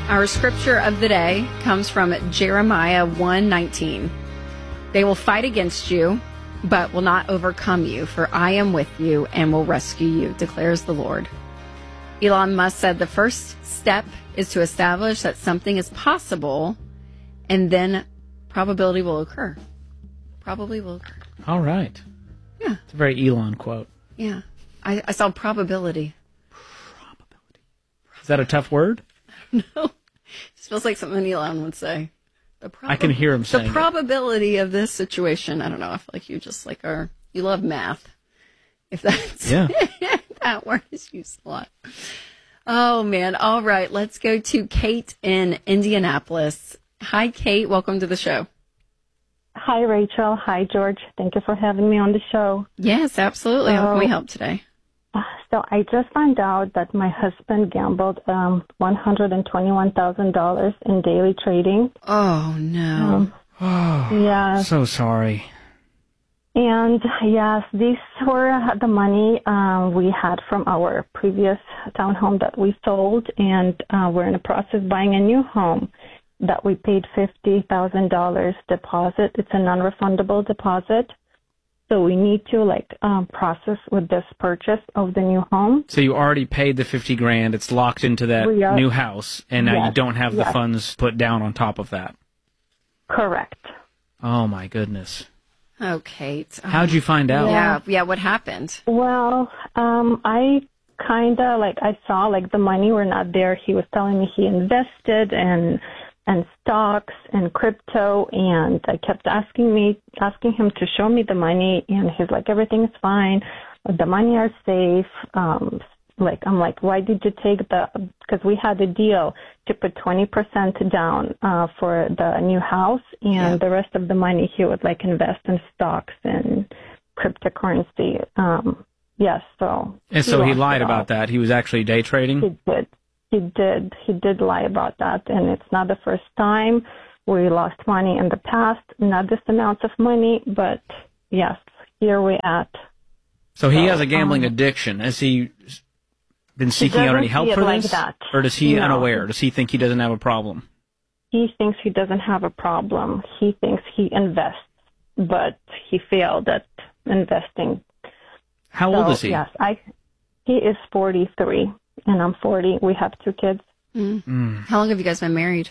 Our scripture of the day comes from Jeremiah 1:19. They will fight against you, but will not overcome you, for I am with you and will rescue you, declares the Lord. Elon Musk said the first step is to establish that something is possible, and then probability will occur. Probably will occur. All right. Yeah. It's a very Elon quote. Yeah. I saw probability. Probability. Is that a tough word? No. It feels like something Elon would say. I can hear him saying the probability of this situation. I don't know. I feel like you just like you love math. If that's that word is used a lot. Oh man. All right. Let's go to Kate in Indianapolis. Hi, Kate. Welcome to the show. Hi, Rachel. Hi, George. Thank you for having me on the show. Yes, absolutely. How can we help today? So I just found out that my husband gambled $121,000 in daily trading. Oh, no. Yeah. So sorry. And yes, these were the money we had from our previous townhome that we sold, and we're in the process of buying a new home that we paid $50,000 deposit. It's a non-refundable deposit. So we need to process with this purchase of the new home. So you already paid the $50,000. It's locked into that new house, and now you don't have the funds put down on top of that. Correct. Oh my goodness. Oh, Kate. How'd you find out? Yeah. What happened? Well, I kind of I saw the money were not there. He was telling me he invested and stocks and crypto, and I kept asking him to show me the money, and he's like, everything is fine, the money are safe. I'm like, why did you take because we had a deal to put 20% down for the new house, and the rest of the money he would invest in stocks and cryptocurrency. Yes, so. And so he lied about that. He was actually day trading? He did. He did lie about that, and it's not the first time. We lost money in the past, not this amount of money, but yes, here we at. So he has a gambling addiction. Has he been seeking out any help for this? Or is he unaware? Does he think he doesn't have a problem? He thinks he doesn't have a problem. He thinks he invests, but he failed at investing. How old is he? Yes, he is 43. And I'm 40. We have 2 kids. How long have you guys been married?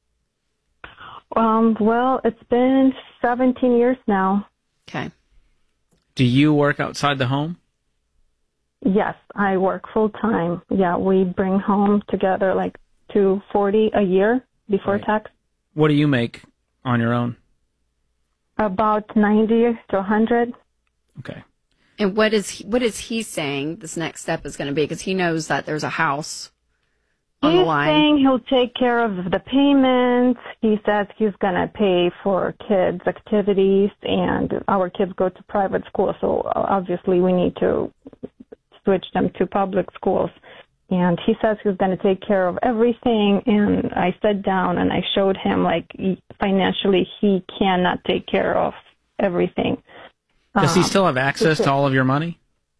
Well, it's been 17 years now. Okay. Do you work outside the home? Yes, I work full time. Yeah, we bring home together $240 a year before tax. What do you make on your own? About 90 to 100. Okay. And what is he saying this next step is going to be? Because he knows that there's a house on the line. He's saying he'll take care of the payments. He says he's going to pay for kids' activities, and our kids go to private school, so obviously we need to switch them to public schools. And he says he's going to take care of everything, and I sat down and I showed him, financially he cannot take care of everything. Does he still have access to all of your money?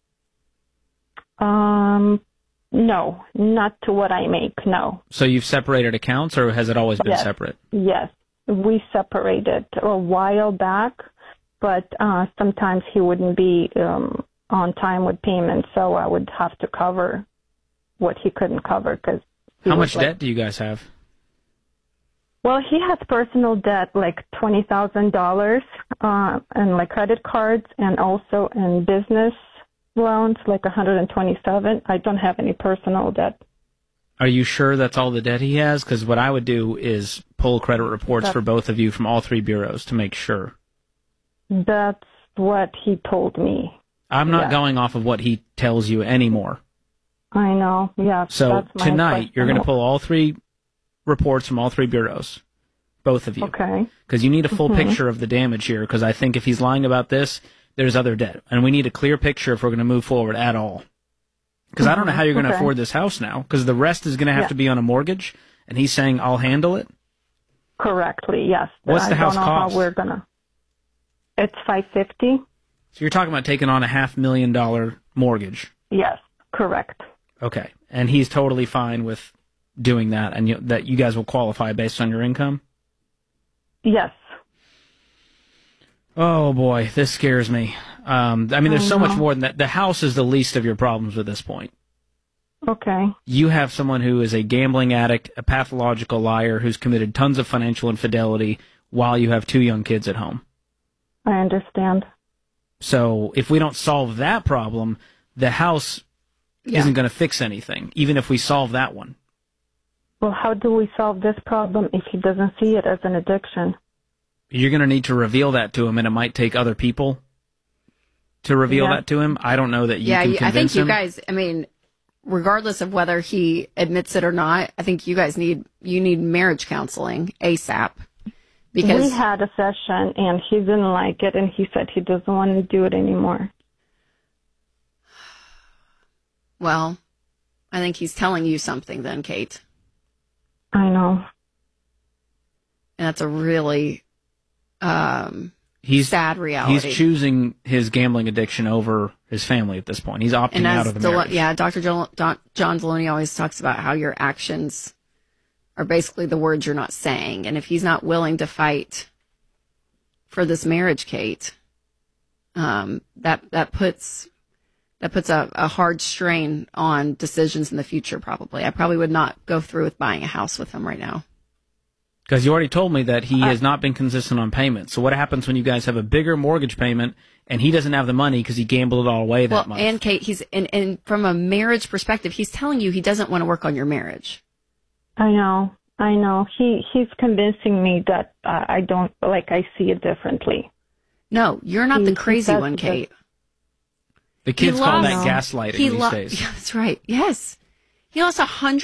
No, not to what I make, no. So you've separated accounts, or has it always been separate? Yes, we separated a while back, but sometimes he wouldn't be on time with payments, so I would have to cover what he couldn't cover. How much debt do you guys have? Well, he has personal debt, $20,000, and credit cards, and also in business loans, $127,000. I don't have any personal debt. Are you sure that's all the debt he has? Because what I would do is pull credit reports for both of you from all 3 bureaus to make sure. That's what he told me. I'm not going off of what he tells you anymore. I know, yeah. So tonight, you're going to pull all 3 reports from all 3 bureaus, both of you. Okay. Because you need a full picture of the damage here, because I think if he's lying about this, there's other debt. And we need a clear picture if we're going to move forward at all. Because I don't know how you're going to afford this house now, because the rest is going to have to be on a mortgage, and he's saying, I'll handle it? Correctly, yes. What's the house cost? I don't know how we're going to. It's $550,000. So you're talking about taking on a $500,000 mortgage? Yes, correct. Okay. And he's totally fine with doing that, and that you guys will qualify based on your income? Yes. Oh boy, this scares me. I mean, there's so much more than that. The house is the least of your problems at this point. Okay. You have someone who is a gambling addict, a pathological liar, who's committed tons of financial infidelity while you have 2 young kids at home. I understand. So if we don't solve that problem, the house isn't going to fix anything, even if we solve that one. Well, how do we solve this problem if he doesn't see it as an addiction? You're going to need to reveal that to him, and it might take other people to reveal that to him. I don't know that you can convince him. I think you guys, I mean, regardless of whether he admits it or not, I think you guys need marriage counseling ASAP. Because we had a session, and he didn't like it, and he said he doesn't want to do it anymore. Well, I think he's telling you something then, Kate. I know. And that's a really sad reality. He's choosing his gambling addiction over his family at this point. He's opting out of the marriage. Yeah, Dr. John Deloney always talks about how your actions are basically the words you're not saying. And if he's not willing to fight for this marriage, Kate, that puts a hard strain on decisions in the future, probably. I probably would not go through with buying a house with him right now. Because you already told me that he has not been consistent on payments. So what happens when you guys have a bigger mortgage payment and he doesn't have the money because he gambled it all away that month? And Kate, and from a marriage perspective, he's telling you he doesn't want to work on your marriage. I know. He's convincing me that I don't, I see it differently. No, you're not the crazy one, Kate. The kids call that gaslighting these days. Yeah, that's right. Yes. He lost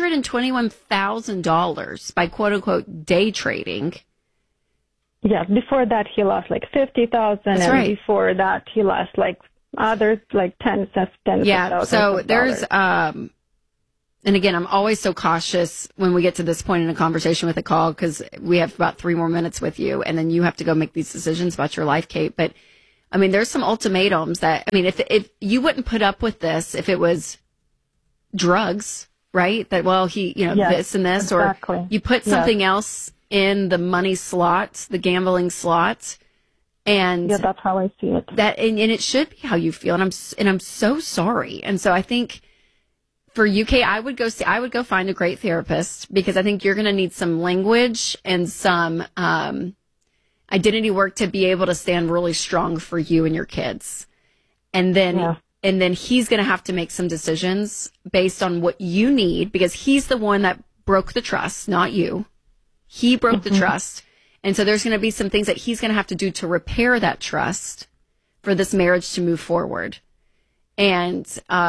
$121,000 by quote unquote day trading. Yeah, before that he lost $50,000, and right. Before that he lost others tens of thousands. Yeah, so there's and again, I'm always so cautious when we get to this point in a conversation with a call because we have about 3 more minutes with you, and then you have to go make these decisions about your life, Kate. But I mean, there's some ultimatums that if you wouldn't put up with this if it was drugs. Right? That, he, this and this, exactly. Or you put something else in the money slot, the gambling slot. And yeah, that's how I see it. And it should be how you feel. And I'm so sorry. And so I think for UK, I would go find a great therapist because I think you're going to need some language and some, identity work to be able to stand really strong for you and your kids. And then, And then he's going to have to make some decisions based on what you need because he's the one that broke the trust, not you. He broke the trust. And so there's going to be some things that he's going to have to do to repair that trust for this marriage to move forward. And,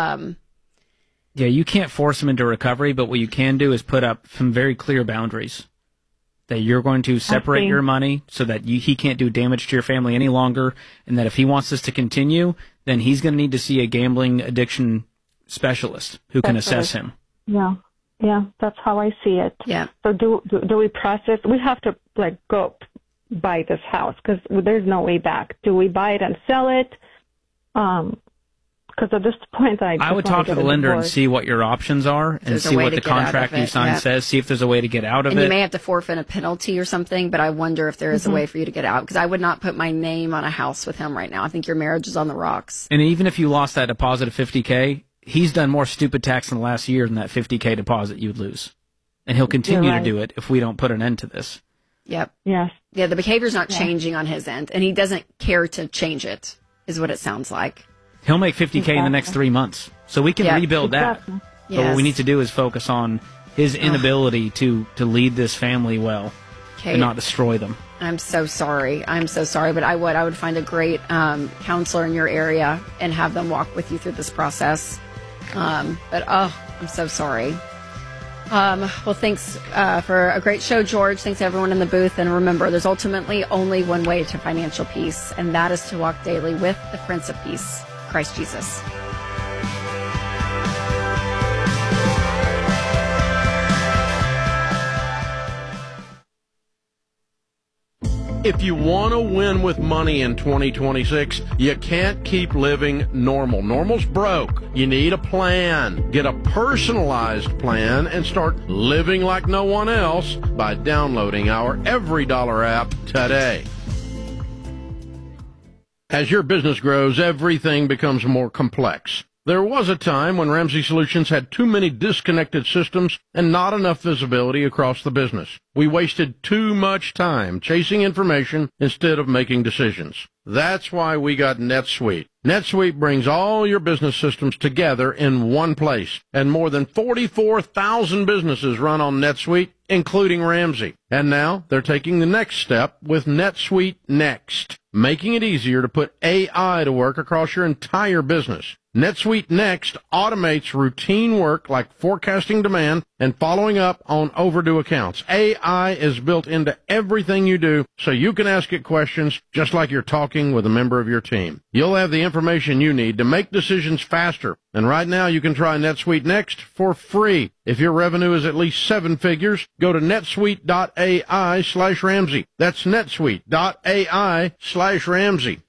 you can't force him into recovery, but what you can do is put up some very clear boundaries. That you're going to separate your money so that he can't do damage to your family any longer, and that if he wants this to continue, then he's going to need to see a gambling addiction specialist who can assess him. Yeah, that's how I see it. Yeah. So do we process? We have to go buy this house because there's no way back. Do we buy it and sell it? Because at this point, I would talk to the lender and see what your options are and see what the contract you signed says. See if there's a way to get out of it. And you may have to forfeit a penalty or something, but I wonder if there is a way for you to get out because I would not put my name on a house with him right now. I think your marriage is on the rocks. And even if you lost that deposit of $50K, he's done more stupid tax in the last year than that $50K deposit you'd lose. And he'll continue to do it if we don't put an end to this. Yep. Yes. Yeah, the behavior's not changing on his end, and he doesn't care to change it, is what it sounds like. He'll make $50K in the next 3 months. So we can rebuild that. Yes. But what we need to do is focus on his inability to lead this family well and not destroy them. I'm so sorry. But I would find a great counselor in your area and have them walk with you through this process. I'm so sorry. Well, thanks for a great show, George. Thanks to everyone in the booth. And remember, there's ultimately only one way to financial peace, and that is to walk daily with the Prince of Peace, Christ Jesus. If you want to win with money in 2026, you can't keep living normal. Normal's broke. You need a plan. Get a personalized plan and start living like no one else by downloading our Every Dollar app today. As your business grows, everything becomes more complex. There was a time when Ramsey Solutions had too many disconnected systems and not enough visibility across the business. We wasted too much time chasing information instead of making decisions. That's why we got NetSuite. NetSuite brings all your business systems together in one place, and more than 44,000 businesses run on NetSuite, including Ramsey. And now they're taking the next step with NetSuite Next, making it easier to put AI to work across your entire business. NetSuite Next automates routine work like forecasting demand and following up on overdue accounts. AI is built into everything you do, so you can ask it questions just like you're talking with a member of your team. You'll have the information you need to make decisions faster. And right now you can try NetSuite Next for free. If your revenue is at least 7 figures, go to netsuite.ai/Ramsey. That's netsuite.ai/Ramsey.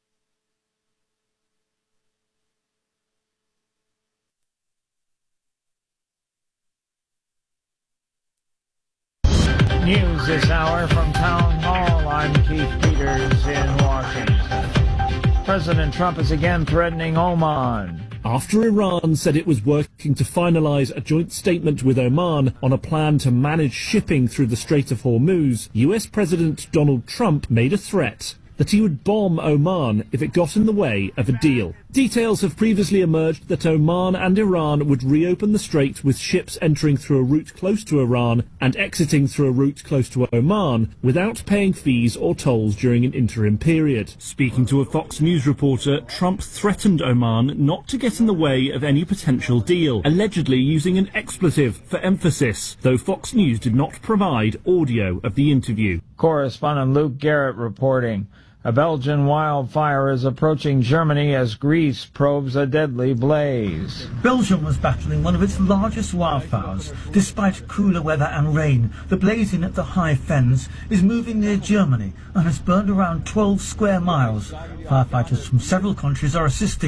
News this hour from Town Hall. I'm Keith Peters in Washington. President Trump is again threatening Oman. After Iran said it was working to finalize a joint statement with Oman on a plan to manage shipping through the Strait of Hormuz, US President Donald Trump made a threat that he would bomb Oman if it got in the way of a deal. Details have previously emerged that Oman and Iran would reopen the strait with ships entering through a route close to Iran and exiting through a route close to Oman without paying fees or tolls during an interim period. Speaking to a Fox News reporter, Trump threatened Oman not to get in the way of any potential deal, allegedly using an expletive for emphasis, though Fox News did not provide audio of the interview. Correspondent Luke Garrett reporting. A Belgian wildfire is approaching Germany as Greece probes a deadly blaze. Belgium was battling one of its largest wildfires. Despite cooler weather and rain, the blaze in the High Fens is moving near Germany and has burned around 12 square miles. Firefighters from several countries are assisting.